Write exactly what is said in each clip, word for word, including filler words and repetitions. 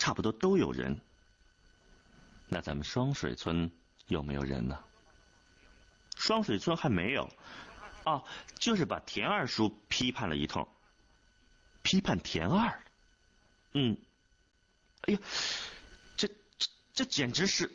差不多都有人。那咱们双水村有没有人呢？双水村还没有。哦，就是把田二叔批判了一通。批判田二？嗯。哎呀，这这这简直是……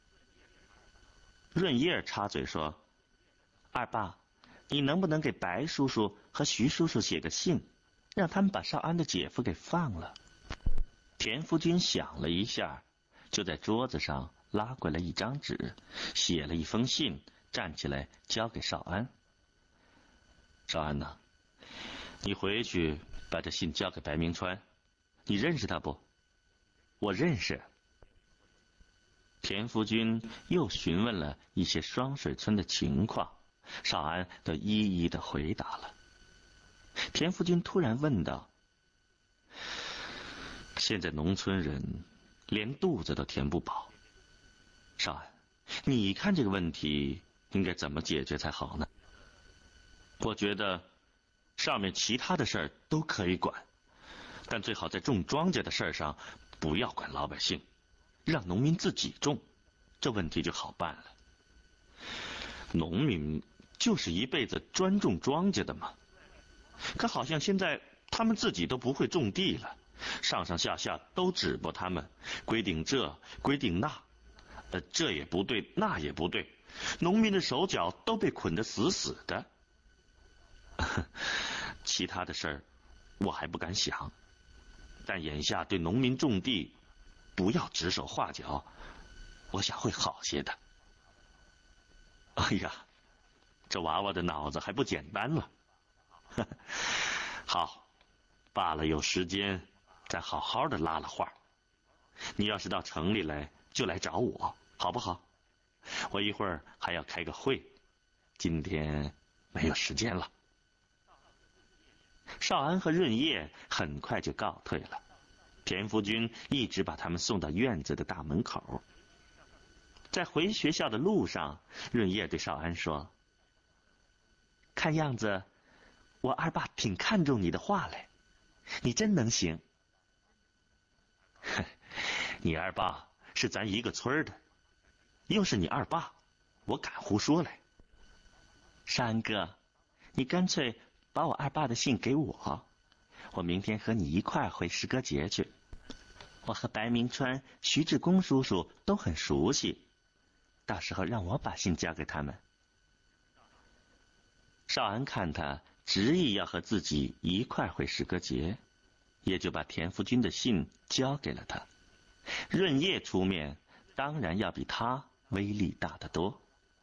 润叶插嘴说：“二爸，你能不能给白叔叔和徐叔叔写个信，让他们把少安的姐夫给放了？”田福军想了一下，就在桌子上拉过来一张纸，写了一封信，站起来交给少安。少安呐，你回去把这信交给白明川。你认识他不？我认识。田福军又询问了一些双水村的情况，少安都一一的回答了。田福军突然问道：“现在农村人连肚子都填不饱，少安，你看这个问题应该怎么解决才好呢？”我觉得上面其他的事儿都可以管，但最好在种庄稼的事儿上不要管老百姓，让农民自己种，这问题就好办了。农民就是一辈子专种庄稼的嘛，可好像现在他们自己都不会种地了，上上下下都指拨他们，规定这规定那，呃，这也不对那也不对，农民的手脚都被捆得死死的。其他的事儿我还不敢想，但眼下对农民种地不要指手画脚，我想会好些的。哎呀，这娃娃的脑子还不简单了。好，罢了，有时间再好好的拉拉话。你要是到城里来就来找我，好不好？我一会儿还要开个会，今天没有时间了。少安和润叶很快就告退了，田福军一直把他们送到院子的大门口。在回学校的路上，润叶对少安说：“看样子我二爸挺看重你的话嘞，你真能行。”你二爸是咱一个村的，又是你二爸，我敢胡说嘞。少安哥，你干脆把我二爸的信给我，我明天和你一块回石歌节去。我和白明川、徐志公叔叔都很熟悉，到时候让我把信交给他们。少安看他执意要和自己一块回石歌节，也就把田福军的信交给了他。润叶出面，当然要比他威力大得多。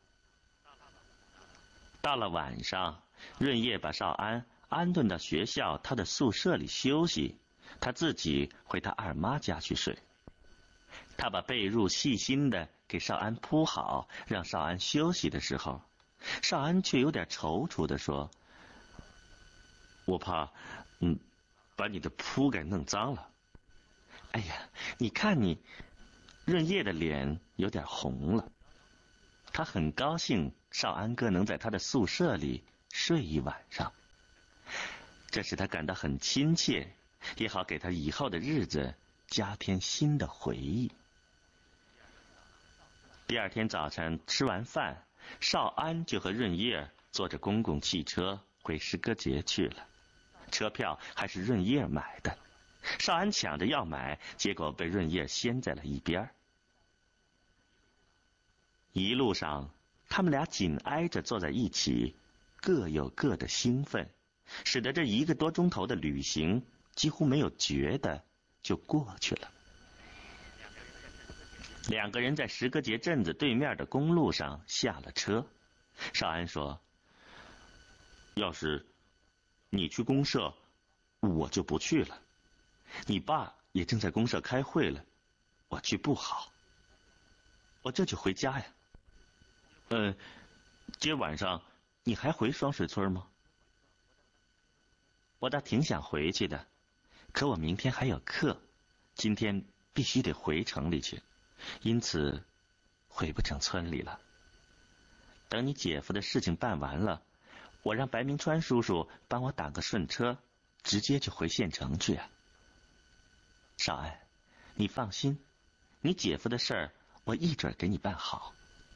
到了晚上，润叶把少安安顿到学校他的宿舍里休息，他自己回他二妈家去睡。他把被褥细心的给少安铺好，让少安休息的时候，少安却有点踌躇的说：“我怕嗯，把你的铺给弄脏了。”哎呀，你看你……润叶的脸有点红了，他很高兴少安哥能在他的宿舍里睡一晚上，这使他感到很亲切，也好给他以后的日子加添新的回忆。第二天早晨吃完饭，少安就和润叶坐着公共汽车回石歌节去了，车票还是润叶买的。少安抢着要买，结果被润叶掀在了一边。一路上他们俩紧挨着坐在一起，各有各的兴奋，使得这一个多钟头的旅行几乎没有觉得就过去了。两个人在石歌节镇子对面的公路上下了车。少安说：“要是你去公社，我就不去了。你爸也正在公社开会了，我去不好。我这就回家呀。呃，今晚上你还回双水村吗？”“我倒挺想回去的，可我明天还有课，今天必须得回城里去，因此回不成村里了。等你姐夫的事情办完了，我让白明川叔叔帮我打个顺车，直接就回县城去啊。少安， 你放心，你姐夫的事儿我一准给你办好。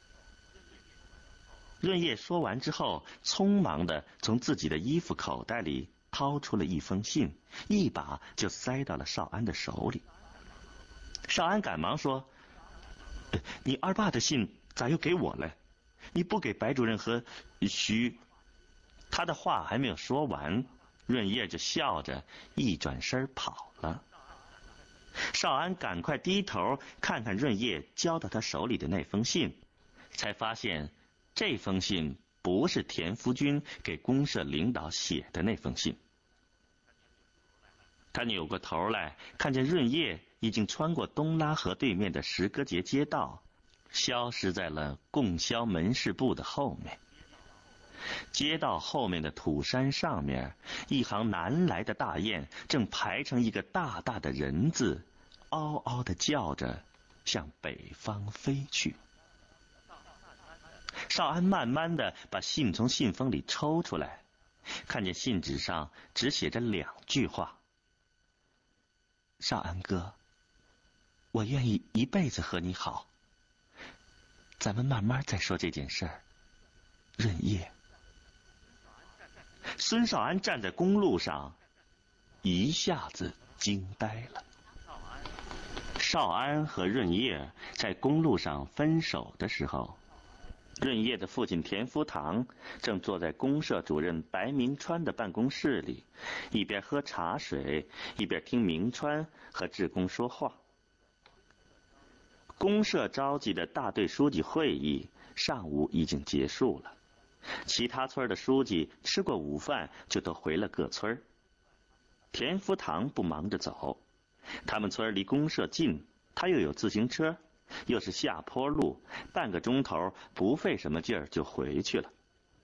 润叶说完之后，匆忙地从自己的衣服口袋里掏出了一封信，一把就塞到了少安的手里。少安赶忙说：“你二爸的信咋又给我了？你不给白主任和徐……”他的话还没有说完，润叶就笑着一转身跑了。少安赶快低头看看润叶交到他手里的那封信，才发现这封信不是田福军给公社领导写的那封信。他扭过头来，看见润叶已经穿过东拉河对面的石歌节街道，消失在了供销门市部的后面。街道后面的土山上面，一行南来的大雁正排成一个大大的人字，嗷嗷地叫着向北方飞去。少安慢慢地把信从信封里抽出来，看见信纸上只写着两句话：少安哥，我愿意一辈子和你好，咱们慢慢再说这件事儿。润叶。孙少安站在公路上，一下子惊呆了。少安和润叶在公路上分手的时候，润叶的父亲田福堂正坐在公社主任白明川的办公室里，一边喝茶水，一边听明川和志工说话。公社召集的大队书记会议上午已经结束了，其他村的书记吃过午饭就都回了各村。田福堂不忙着走，他们村离公社近，他又有自行车，又是下坡路，半个钟头不费什么劲儿就回去了。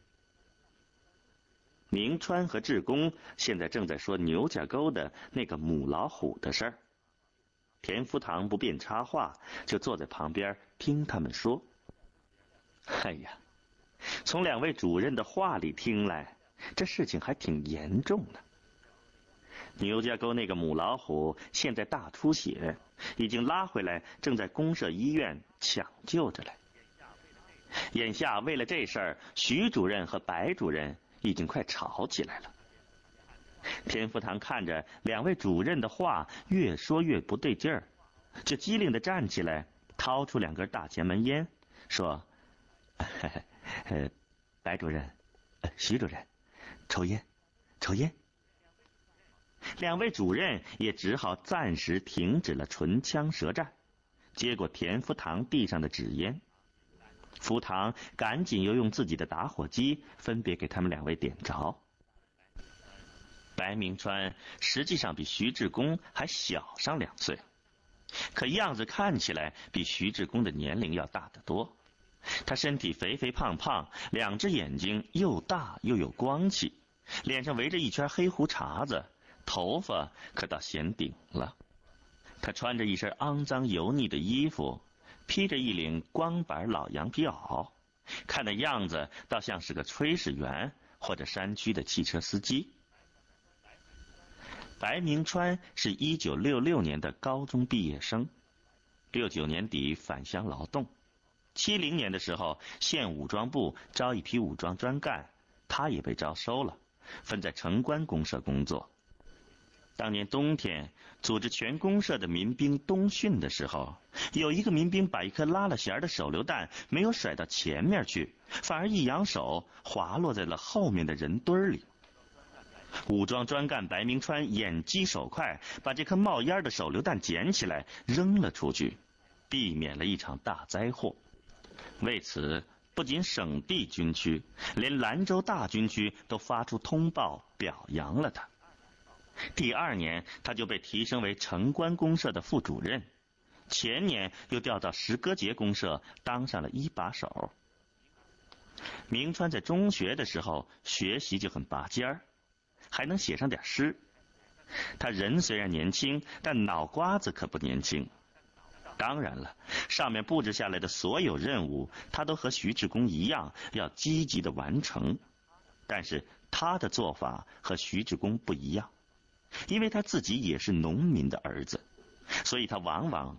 明川和志工现在正在说牛家沟的那个母老虎的事儿，田福堂不便插话，就坐在旁边听他们说。哎呀，从两位主任的话里听来，这事情还挺严重的。牛家沟那个母老虎现在大出血，已经拉回来，正在公社医院抢救着嘞。眼下为了这事儿，徐主任和白主任已经快吵起来了。田福堂看着两位主任的话越说越不对劲儿，就机灵地站起来，掏出两根大前门烟，说：“呃，白主任，呃，徐主任，抽烟，抽烟。”两位主任也只好暂时停止了唇枪舌战，接过田福堂地上的纸烟。福堂赶紧又用自己的打火机分别给他们两位点着。白明川实际上比徐志工还小上两岁，可样子看起来比徐志工的年龄要大得多。他身体肥肥胖胖，两只眼睛又大又有光气，脸上围着一圈黑胡茬子，头发可倒显顶了。他穿着一身肮脏油腻的衣服，披着一领光板老羊皮袄，看那样子倒像是个炊事员或者山区的汽车司机。白明川是一九六六年的高中毕业生，六九年底返乡劳动，七零年的时候县武装部招一批武装专干，他也被招收了，分在城关公社工作。当年冬天组织全公社的民兵冬训的时候，有一个民兵把一颗拉了弦的手榴弹没有甩到前面去，反而一扬手滑落在了后面的人堆里。武装专干白明川眼疾手快，把这颗冒烟的手榴弹捡起来扔了出去，避免了一场大灾祸。为此，不仅省地军区，连兰州大军区都发出通报表扬了他。第二年他就被提升为城关公社的副主任，前年又调到石歌节公社当上了一把手。明川在中学的时候学习就很拔尖儿，还能写上点诗。他人虽然年轻，但脑瓜子可不年轻。当然了，上面布置下来的所有任务，他都和徐志工一样要积极的完成。但是他的做法和徐志工不一样，因为他自己也是农民的儿子， 所以他往往